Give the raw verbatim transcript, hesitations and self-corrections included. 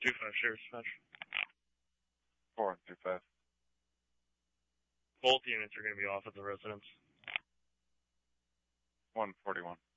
two five Sheriff's Dispatch. four one two five. Both units are going to be off at the residence. one forty-one.